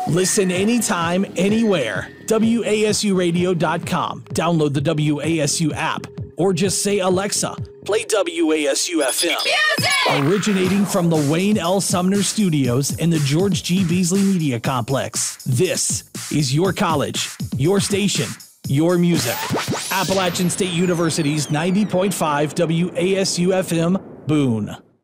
Listen anytime, anywhere. WASUradio.com. Download the WASU app or just say, Alexa, play WASU FM. Music! Originating from the Wayne L. Sumner Studios in the George G. Beasley Media Complex. This is your college, your station, your music. Appalachian State University's 90.5 WASU FM, Boone.